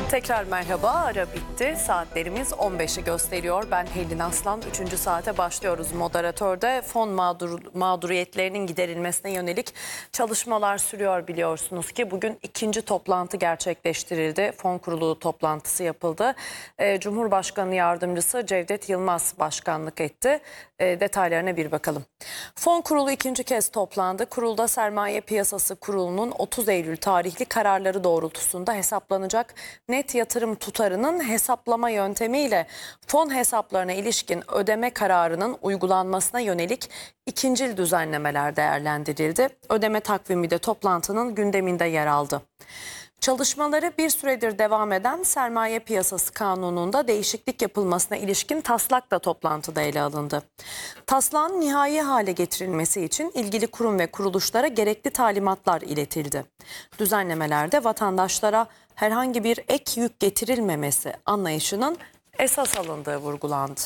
Tekrar merhaba, ara bitti. Saatlerimiz 15'i gösteriyor. Ben Helin Aslan, 3. saate başlıyoruz. Moderatörde fon mağduriyetlerinin giderilmesine yönelik çalışmalar sürüyor biliyorsunuz ki. Bugün ikinci toplantı gerçekleştirildi. Fon kurulu toplantısı yapıldı. Cumhurbaşkanı Yardımcısı Cevdet Yılmaz başkanlık etti. Detaylarına bir bakalım. Fon kurulu ikinci kez toplandı. Kurulda Sermaye Piyasası Kurulu'nun 30 Eylül tarihli kararları doğrultusunda hesaplanacak net yatırım tutarının hesaplama yöntemiyle fon hesaplarına ilişkin ödeme kararının uygulanmasına yönelik ikincil düzenlemeler değerlendirildi. Ödeme takvimi de toplantının gündeminde yer aldı. Çalışmaları bir süredir devam eden Sermaye Piyasası Kanunu'nda değişiklik yapılmasına ilişkin taslak da toplantıda ele alındı. Taslağın nihai hale getirilmesi için ilgili kurum ve kuruluşlara gerekli talimatlar iletildi. Düzenlemelerde vatandaşlara herhangi bir ek yük getirilmemesi anlayışının esas alındığı vurgulandı.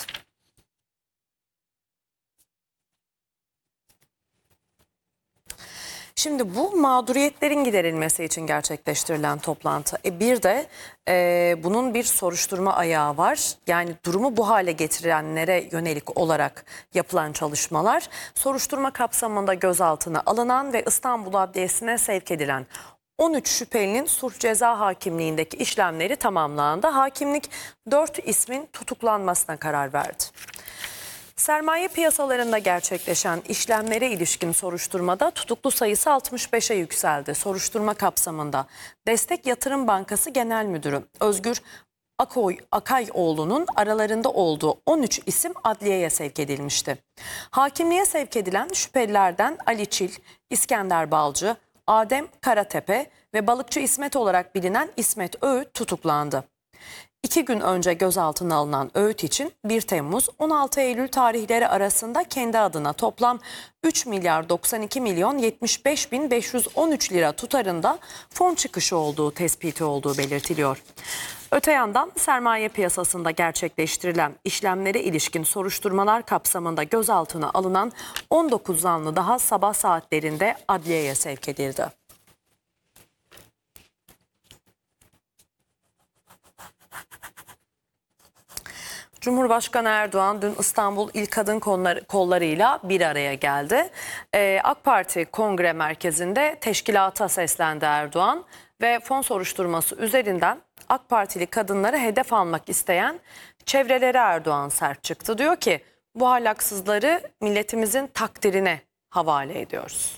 Şimdi bu mağduriyetlerin giderilmesi için gerçekleştirilen toplantı. Bir de bunun bir soruşturma ayağı var. Yani durumu bu hale getirenlere yönelik olarak yapılan çalışmalar. Soruşturma kapsamında gözaltına alınan ve İstanbul Adliyesi'ne sevk edilen 13 şüphelinin Sulh Ceza Hakimliği'ndeki işlemleri tamamlandı. Hakimlik 4 ismin tutuklanmasına karar verdi. Sermaye piyasalarında gerçekleşen işlemlere ilişkin soruşturmada tutuklu sayısı 65'e yükseldi. Soruşturma kapsamında Destek Yatırım Bankası Genel Müdürü Özgür Akayoğlu'nun aralarında olduğu 13 isim adliyeye sevk edilmişti. Hakimliğe sevk edilen şüphelilerden Ali Çil, İskender Balcı, Adem Karatepe ve balıkçı İsmet olarak bilinen İsmet Öğüt tutuklandı. 2 gün önce gözaltına alınan Öğüt için 1 Temmuz 16 Eylül tarihleri arasında kendi adına toplam 3 milyar 92 milyon 75 bin 513 lira tutarında fon çıkışı olduğu tespiti olduğu belirtiliyor. Öte yandan sermaye piyasasında gerçekleştirilen işlemlere ilişkin soruşturmalar kapsamında gözaltına alınan 19 zanlı daha sabah saatlerinde adliyeye sevk edildi. Cumhurbaşkanı Erdoğan dün İstanbul İl Kadın Kolları'yla bir araya geldi. AK Parti Kongre Merkezi'nde teşkilata seslendi Erdoğan ve fon soruşturması üzerinden AK Partili kadınları hedef almak isteyen çevrelere Erdoğan sert çıktı. Diyor ki bu ahlaksızları milletimizin takdirine havale ediyoruz.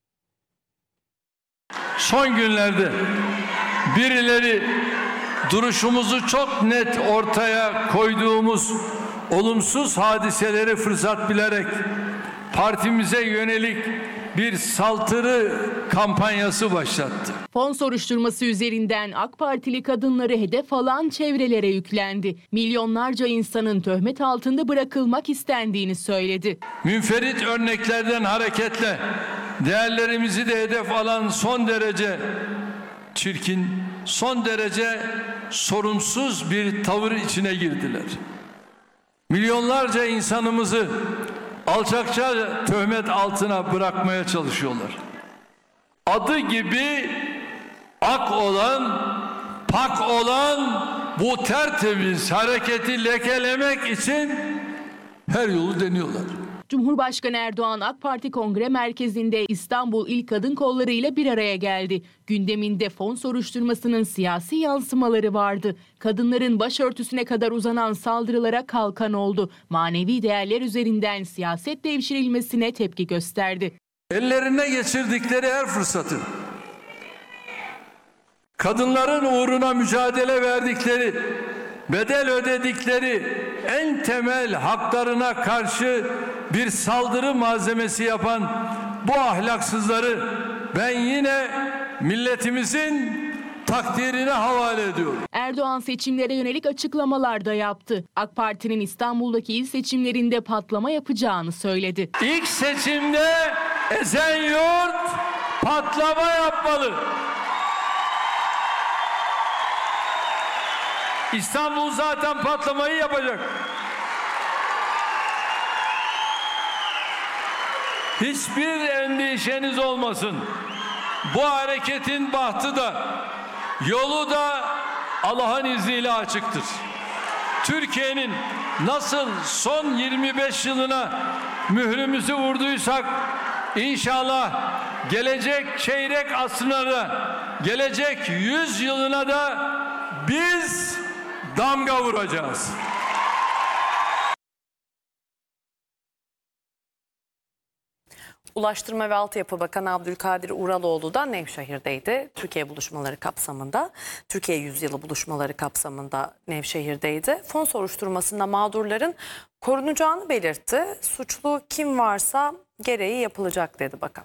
Son günlerde birileri duruşumuzu çok net ortaya koyduğumuz olumsuz hadiseleri fırsat bilerek partimize yönelik bir saldırı kampanyası başlattı. Fon soruşturması üzerinden AK Partili kadınları hedef alan çevrelere yüklendi. Milyonlarca insanın töhmet altında bırakılmak istendiğini söyledi. Münferit örneklerden hareketle değerlerimizi de hedef alan son derece çirkin, son derece sorumsuz bir tavır içine girdiler. Milyonlarca insanımızı alçakça töhmet altına bırakmaya çalışıyorlar. Adı gibi ak olan, pak olan bu tertemiz hareketi lekelemek için her yolu deniyorlar. Cumhurbaşkanı Erdoğan AK Parti Kongre Merkezi'nde İstanbul İl Kadın Kolları ile bir araya geldi. Gündeminde fon soruşturmasının siyasi yansımaları vardı. Kadınların başörtüsüne kadar uzanan saldırılara kalkan oldu. Manevi değerler üzerinden siyaset devşirilmesine tepki gösterdi. Ellerine geçirdikleri her fırsatı, kadınların uğruna mücadele verdikleri, bedel ödedikleri en temel haklarına karşı bir saldırı malzemesi yapan bu ahlaksızları ben yine milletimizin takdirine havale ediyorum. Erdoğan seçimlere yönelik açıklamalar da yaptı. AK Parti'nin İstanbul'daki il seçimlerinde patlama yapacağını söyledi. İlk seçimde Esenyurt patlama yapmalı. İstanbul zaten patlamayı yapacak. Hiçbir endişeniz olmasın. Bu hareketin bahtı da, yolu da Allah'ın izniyle açıktır. Türkiye'nin nasıl son 25 yılına mührümüzü vurduysak inşallah gelecek çeyrek asrına da, gelecek 100 yılına da biz damga vuracağız. Ulaştırma ve Altyapı Bakanı Abdülkadir Uraloğlu da Nevşehir'deydi. Türkiye buluşmaları kapsamında, Türkiye Yüzyılı buluşmaları kapsamında Nevşehir'deydi. Fon soruşturmasında mağdurların korunacağını belirtti. Suçlu kim varsa gereği yapılacak dedi bakan.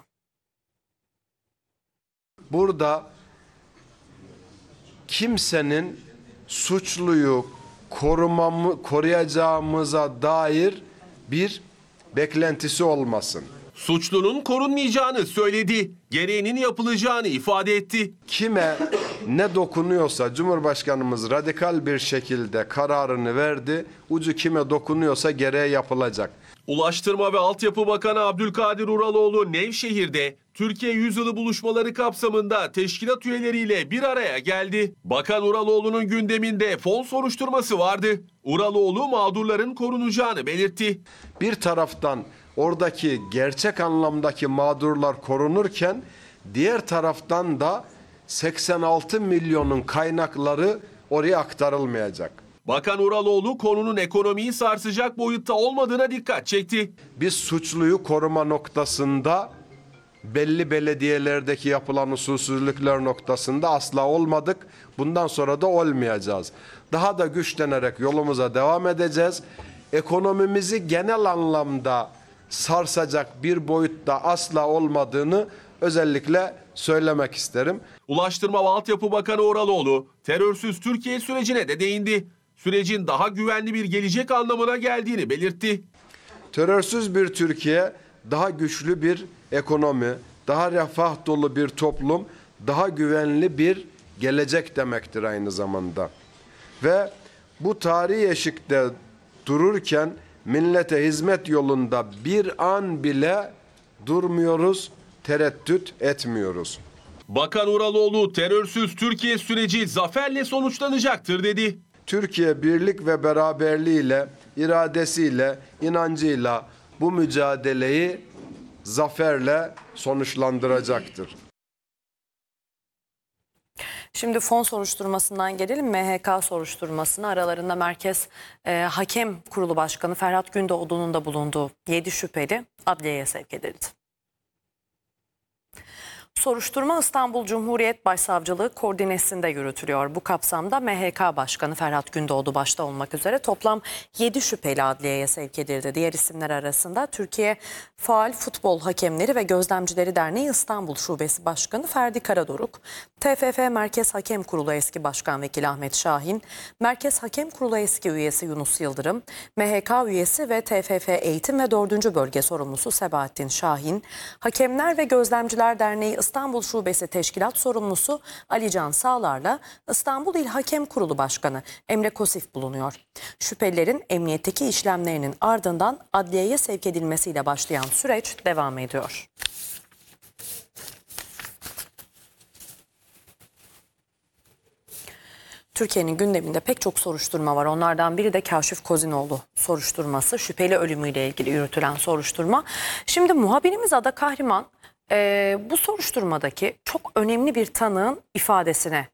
Burada kimsenin suçluyu koruyacağımıza dair bir beklentisi olmasın. Suçlunun korunmayacağını söyledi, gereğinin yapılacağını ifade etti. Kime ne dokunuyorsa Cumhurbaşkanımız radikal bir şekilde kararını verdi. Ucu kime dokunuyorsa gereği yapılacak. Ulaştırma ve Altyapı Bakanı Abdülkadir Uraloğlu Nevşehir'de Türkiye Yüzyılı buluşmaları kapsamında teşkilat üyeleriyle bir araya geldi. Bakan Uraloğlu'nun gündeminde fon soruşturması vardı. Uraloğlu mağdurların korunacağını belirtti. Bir taraftan oradaki gerçek anlamdaki mağdurlar korunurken diğer taraftan da 86 milyonun kaynakları oraya aktarılmayacak. Bakan Uraloğlu konunun ekonomiyi sarsacak boyutta olmadığına dikkat çekti. Biz suçluyu koruma noktasında belli belediyelerdeki yapılan usulsüzlükler noktasında asla olmadık. Bundan sonra da olmayacağız. Daha da güçlenerek yolumuza devam edeceğiz. Ekonomimizi genel anlamda sarsacak bir boyutta asla olmadığını özellikle söylemek isterim. Ulaştırma ve Altyapı Bakanı Uraloğlu terörsüz Türkiye sürecine de değindi. Sürecin daha güvenli bir gelecek anlamına geldiğini belirtti. Terörsüz bir Türkiye, daha güçlü bir ekonomi, daha refah dolu bir toplum, daha güvenli bir gelecek demektir aynı zamanda. Ve bu tarihi eşikte dururken millete hizmet yolunda bir an bile durmuyoruz, tereddüt etmiyoruz. Bakan Uraloğlu terörsüz Türkiye süreci zaferle sonuçlanacaktır dedi. Türkiye birlik ve beraberliğiyle, iradesiyle, inancıyla bu mücadeleyi zaferle sonuçlandıracaktır. Şimdi fon soruşturmasından gelelim MHK soruşturmasına. Aralarında Merkez Hakem Kurulu Başkanı Ferhat Gündoğdu'nun da bulunduğu 7 şüpheli adliyeye sevk edildi. Soruşturma İstanbul Cumhuriyet Başsavcılığı koordinesinde yürütülüyor. Bu kapsamda MHK Başkanı Ferhat Gündoğdu başta olmak üzere toplam 7 şüpheli adliyeye sevk edildi. Diğer isimler arasında Türkiye Faal Futbol Hakemleri ve Gözlemcileri Derneği İstanbul Şubesi Başkanı Ferdi Karadoruk, TFF Merkez Hakem Kurulu Eski Başkan Vekili Ahmet Şahin, Merkez Hakem Kurulu Eski Üyesi Yunus Yıldırım, MHK üyesi ve TFF Eğitim ve 4. Bölge Sorumlusu Sebahattin Şahin, Hakemler ve Gözlemciler Derneği İstanbul Şubesi Teşkilat Sorumlusu Ali Can Sağlar'la İstanbul İl Hakem Kurulu Başkanı Emre Kosif bulunuyor. Şüphelilerin emniyetteki işlemlerinin ardından adliyeye sevk edilmesiyle başlayan süreç devam ediyor. Türkiye'nin gündeminde pek çok soruşturma var. Onlardan biri de Kaşif Kozinoğlu soruşturması. Şüpheli ölümüyle ilgili yürütülen soruşturma. Şimdi muhabirimiz Ada Kahraman bu soruşturmadaki çok önemli bir tanığın ifadesine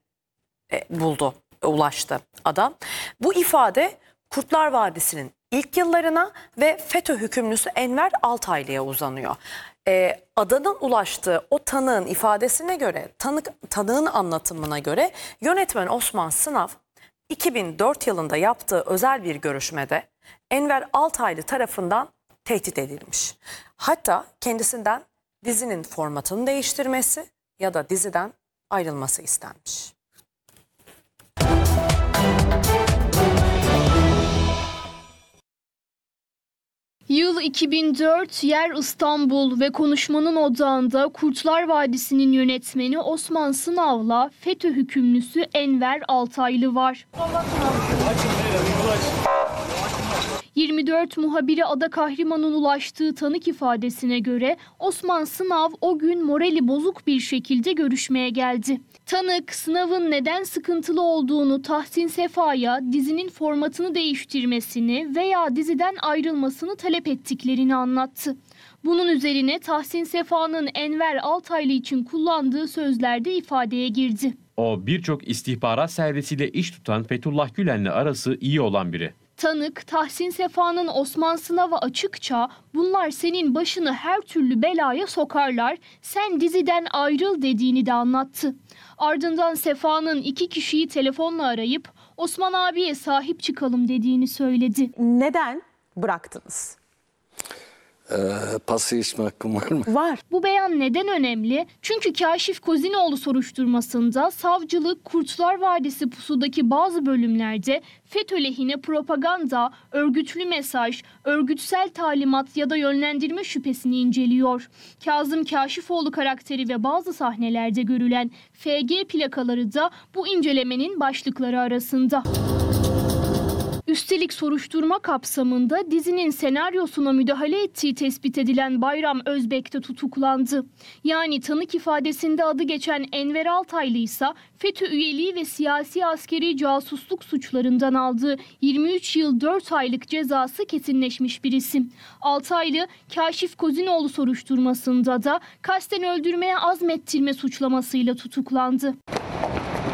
ulaştı Ada. Bu ifade Kurtlar Vadisi'nin ilk yıllarına ve FETÖ hükümlüsü Enver Altaylı'ya uzanıyor. Ada'nın ulaştığı o tanığın ifadesine göre, tanığın anlatımına göre yönetmen Osman Sınav 2004 yılında yaptığı özel bir görüşmede Enver Altaylı tarafından tehdit edilmiş. Hatta kendisinden dizinin formatını değiştirmesi ya da diziden ayrılması istenmiş. Yıl 2004, yer İstanbul ve konuşmanın odağında Kurtlar Vadisi'nin yönetmeni Osman Sınav'la FETÖ hükümlüsü Enver Altaylı var. 24 muhabiri Ada Kahriman'ın ulaştığı tanık ifadesine göre Osman Sınav o gün morali bozuk bir şekilde görüşmeye geldi. Tanık sınavın neden sıkıntılı olduğunu Tahsin Sefa'ya dizinin formatını değiştirmesini veya diziden ayrılmasını talep ettiklerini anlattı. Bunun üzerine Tahsin Sefa'nın Enver Altaylı için kullandığı sözlerde ifadeye girdi. O birçok istihbarat servisiyle iş tutan Fethullah Gülen'le arası iyi olan biri. Tanık, Tahsin Sefa'nın Osman Sınav'a açıkça bunlar senin başını her türlü belaya sokarlar, sen diziden ayrıl dediğini de anlattı. Ardından Sefa'nın 2 kişiyi telefonla arayıp Osman abiye sahip çıkalım dediğini söyledi. Neden bıraktınız? Pası içme hakkım var mı? Var. Bu beyan neden önemli? Çünkü Kaşif Kozinoğlu soruşturmasında savcılık Kurtlar Vadisi Pusu'daki bazı bölümlerde FETÖ lehine propaganda, örgütlü mesaj, örgütsel talimat ya da yönlendirme şüphesini inceliyor. Kazım Kaşifoğlu karakteri ve bazı sahnelerde görülen FG plakaları da bu incelemenin başlıkları arasında. Üstelik soruşturma kapsamında dizinin senaryosuna müdahale ettiği tespit edilen Bayram Özbek de tutuklandı. Yani tanık ifadesinde adı geçen Enver Altaylı ise FETÖ üyeliği ve siyasi askeri casusluk suçlarından aldığı 23 yıl 4 aylık cezası kesinleşmiş bir isim. Altaylı, Kaşif Kozinoğlu soruşturmasında da kasten öldürmeye azmettirme suçlamasıyla tutuklandı.